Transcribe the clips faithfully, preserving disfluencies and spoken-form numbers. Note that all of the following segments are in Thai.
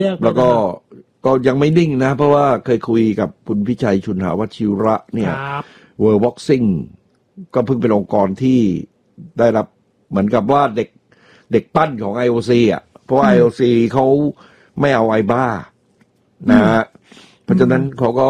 แล้วก็ก็ยังไม่นิ่งนะเพราะว่าเคยคุยกับคุณพิชัยชุนหวชิระเนี่ยเวิร์ลด์บ็อกซิ่งก็เพิ่งเป็นองค์กรที่ได้รับเหมือนกับว่าเด็กเด็กปั้นของ ไอ โอ ซี อ่ะเพราะว่า ไอ โอ ซี เขาไม่เอาไอบ้านะฮะเพราะฉะนั้นเขาก็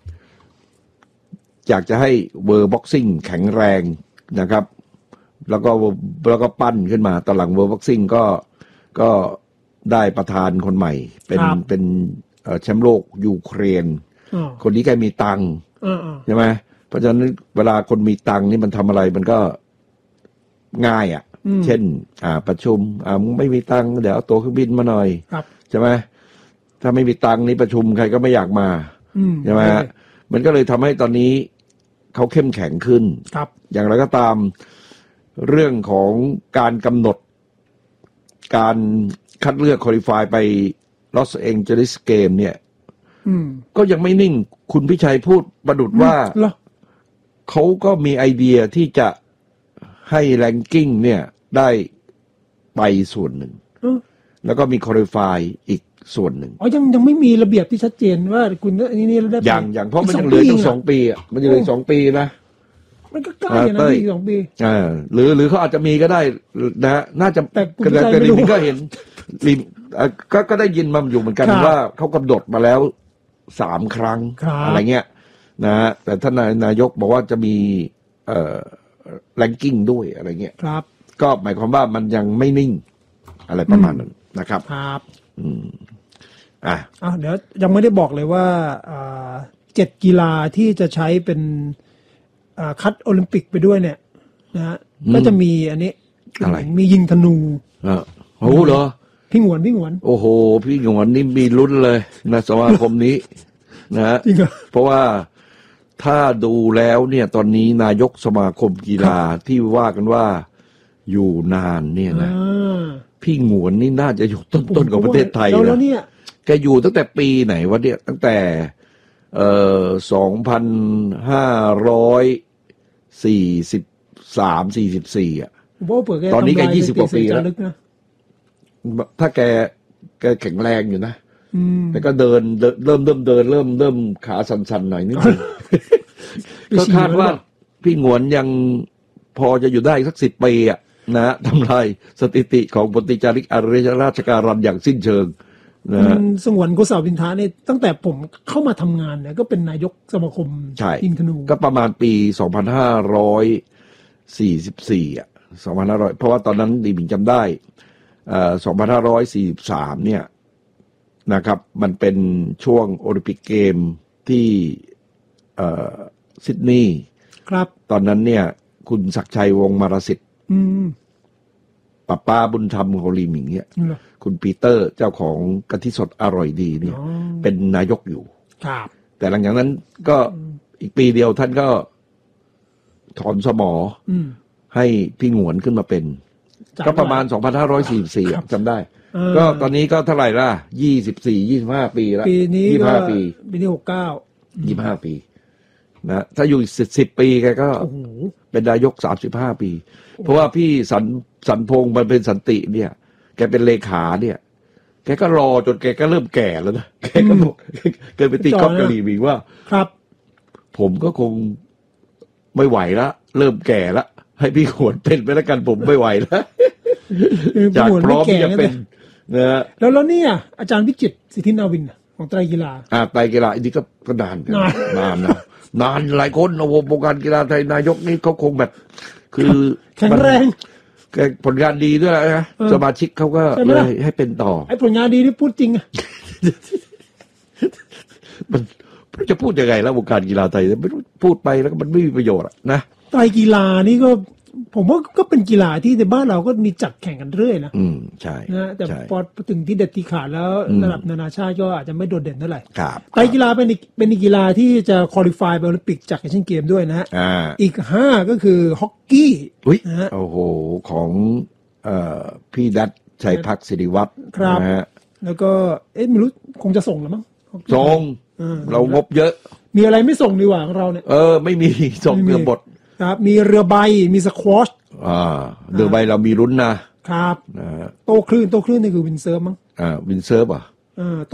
อยากจะให้เวิร์ลด์บ็อกซิ่งแข็งแรงนะครับแล้วก็แล้วก็ปั้นขึ้นมาตอนหลังเวิร์ลด์บ็อกซิ่งก็ก็ได้ประธานคนใหม่เป็นเป็นแชมป์โลกยูเครนคนนี้แกมีตังค์ใช่ไหมเพราะฉะนั้นเวลาคนมีตังค์นี่มันทำอะไรมันก็ง่ายอ่ะเช่นอ่าประชุมอ่ามึงไม่มีตังค์เดี๋ยวเอาตั๋วเครื่องบินมาหน่อยใช่ไหมถ้าไม่มีตังค์นี่ประชุมใครก็ไม่อยากมาใช่ไหมมันก็เลยทำให้ตอนนี้เขาเข้มแข็งขึ้นอย่างไรก็ตามเรื่องของการกำหนดการคัดเลือกควอลิฟายไปลอสแองเจลิสเกมเนี่ยก็ยังไม่นิ่งคุณพิชัยพูดประดุจว่าเขาก็มีไอเดียที่จะให้แรงกิ้งเนี่ยได้ไปส่วนหนึ่งแล้วก็มีควอลิฟายอีกส่วนหนึ่งอ๋อยังยังไม่มีระเบียบที่ชัดเจนว่าคุณนี่นี่ได้อย่างอย่างเพราะมันยังเหลือตั้งสองปีอ่ะมันยังเหลือสองปีนะมันก็ใกล้นะอีกสองปีอ่าหรือหรือเขาอาจจะมีก็ได้นะน่าจะแต่แต่ลิมก็เห็นลิมก็ก็ได้ยินมาอยู่เหมือนกันว่าเขากำหนดมาแล้วสามครั้งอะไรเงี้ยนะแต่ท่านนายกบอกว่าจะมีเอ่อแรงกิ้งด้วยอะไรเงี้ยครับก็หมายความว่ามันยังไม่นิ่งอะไรประมาณนั้นนะครับครับอืมอ่ะอ่ะเดี๋ยวยังไม่ได้บอกเลยว่าอ่าเจ็ดกีฬาที่จะใช้เป็นอ่าคัดโอลิมปิกไปด้วยเนี่ยนะฮะก็จะมีอันนี้อะไรมียิงธนูเออโอ้เหรอพี่หงวนพี่หงวนโอ้โหพี่หงวนนี่มีลุ้นเลยนะสมาคมนี้นะฮะเพราะว่าถ้าดูแล้วเนี่ยตอนนี้นายกสมาคมกีฬาที่ว่ากันว่าอยู่นานเนี่ยนะพี่หงวนนี่น่าจะอยู่ต้นๆของประเทศไทยนะแกอยู่ตั้งแต่ปีไหนวะเนี่ยตั้งแต่เอ่อสองพันห้าร้อยสี่สิบสามสี่สิบสี่อ่ะตอนนี้แกยี่สิบกว่าปีแล้วถ้าแกแกแข็งแรงอยู่นะแต่ก็เดินเริ่มเริ่มเดินเริ่มเริ่มขาสั่นๆหน่อยนิดนึงก็คาดว่าพี่หงวนยังพอจะอยู่ได้สักสิบปีอ่ะนะทำลายสถิติของพลตรีจาริกอริยราชการันอย่างสิ้นเชิงนะสงวนโกษาวินทาเนี่ยตั้งแต่ผมเข้ามาทำงานเนี่ยก็เป็นนายกสมาคมยิงธนูก็ประมาณปีสองพันห้าร้อยสี่สิบสี่อ่ะสองพันห้าร้อยเพราะว่าตอนนั้นดีบิงจำได้เอ่อสองพันห้าร้อยสี่สิบสามเนี่ยนะครับมันเป็นช่วงโอลิมปิกเกมที่เอ่อซิดนีย์ครับตอนนั้นเนี่ยคุณศักดิ์ชัยวงศ์มารสิทธิ์ป้าป้าบุญธรรมของลีหมิงเนี่ยคุณปีเตอร์เจ้าของกะทิสดอร่อยดีเนี่ยเป็นนายกอยู่ครับแต่หลังจากนั้นก็อีกปีเดียวท่านก็ถอนสมอให้พี่หงวนขึ้นมาเป็นก็ประมาณสองพันห้าร้อยสี่สิบสี่จำได้ก็ตอนนี้ก็เท่าไหร่ล่ะยี่สิบสี่ ยี่สิบห้าปีแล้วปีนี้ยี่สิบห้าปีปีนี้หกสิบเก้ายี่สิบห้าปีนะถ้าอยู่สิบปีแกก็เป็นนายกสามสิบห้าปีเพราะว่าพี่สันสันพงษ์มันเป็นสันติเนี่ยแกเป็นเลขาเนี่ยแกก็รอจนแกก็เริ่มแก่แล้วนะแกก็บอกเคยไปตีกอล์ฟกะหรี่หมิงว่าครับผมก็คงไม่ไหวละเริ่มแก่ละให้พี่ขวนเป็นไปแล้วกันผมไม่ไหวแล้วจากพร้อมที่จะเป็นนะแล้วแล้วเนี่ยอาจารย์วิจิตรสิทธินาวินของไตรกีฬาอ่าไตรกีฬาอันนี้ก็ก็นานนานนะนานหลายคนนะวงการกีฬาไทยนายกนี่เขาคงแบบคือแข็งแรงแกผลงานดีด้วยนะสมาชิกเขาก็เลยให้เป็นต่อไอ้ผลงานดีนี่พูดจริงอ่ะมันจะพูดยังไงแล้ววงการกีฬาไทยไม่รู้พูดไปแล้วก็มันไม่มีประโยชน์นะไตรกีฬานี่ก็ผมว่าก็เป็นกีฬาที่ในบ้านเราก็มีจัดแข่งกันเรื่อยนะอืมใช่นะแต่พอถึงที่เด็ดที่ขาดแล้วระดับนานาชาติก็อาจจะไม่โดดเด่นเท่าไหร่ครับไตรกีฬาเป็นอีกเป็นอีกกีฬาที่จะควอลิฟายไปโอลิมปิกจากเอเชียนเกมด้วยนะฮะอีกห้าก็คือฮอกกี้นะฮะโอ้โหของเอ่อพี่ดัชชัยพักศิริวัฒน์นะฮะแล้วก็เอ๊ะไม่รู้คงจะส่งแล้วมั้งส่งเรางบเยอะมีอะไรไม่ส่งดีกว่าของเราเนี่ยเออไม่มีส่งเรือบดครับมีเรือใบมีสควอชอ่าเรือใบเรามีลุ้นนะครับโต้คลื่นโต้คลื่นนี่คือวินเซิร์ฟมั้งอ่าวินเซิร์ฟอ่ะเออ